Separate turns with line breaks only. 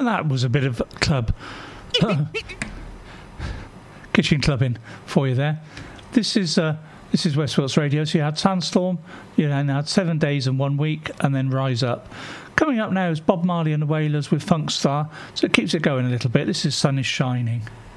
And that was a bit of club kitchen clubbing for you there. This is Westfields Radio. So you had Sandstorm, you had 7 days and 1 week, and then Rise Up. Coming up now is Bob Marley and the Wailers with Funk Star, so it keeps it going a little bit. This is Sun is Shining.